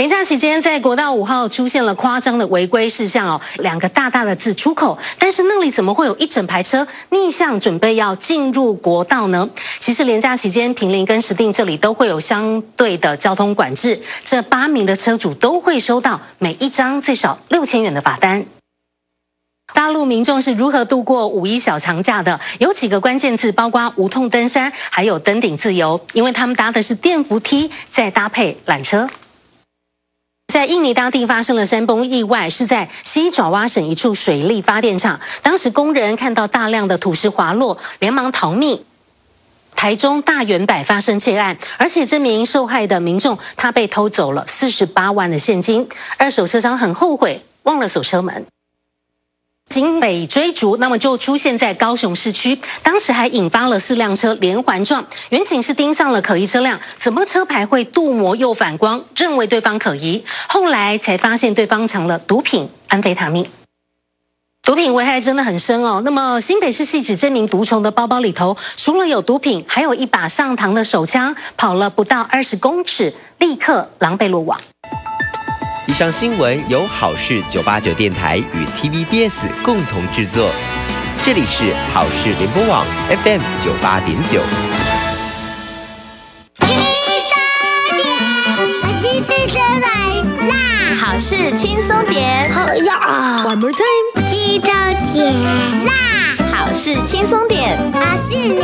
连假期间，在国道5号出现了夸张的违规事项哦，2个大大的字出口，但是那里怎么会有一整排车逆向准备要进入国道呢？其实连假期间，坪林跟石碇这里都会有相对的交通管制，这8名的车主都会收到每一张最少6000元的罚单。大陆民众是如何度过5·1小长假的？有几个关键字，包括无痛登山，还有登顶自由，因为他们搭的是电扶梯，再搭配缆车。在印尼当地发生了山崩意外，是在西爪哇省一处水力发电厂，当时工人看到大量的土石滑落，连忙逃命。台中大圆柏发生窃案，而且这名受害的民众他被偷走了48万的现金，二手车商很后悔，忘了锁车门。警匪追逐，那么就出现在高雄市区，当时还引发了4辆车连环撞，员警是盯上了可疑车辆，怎么车牌会镀膜又反光，认为对方可疑，后来才发现对方藏了毒品安非他命。毒品危害真的很深哦。那么新北市汐止这名毒虫的包包里头，除了有毒品，还有一把上膛的手枪，跑了不到20公尺，立刻狼狈落网。 以上新闻由好事989电台与 TVBS 共同制作，这里是好事联播网 FM 98.9。 好事轻松点， 好呀 ，One more time， 轻松点啦， 好事轻松点， 好事。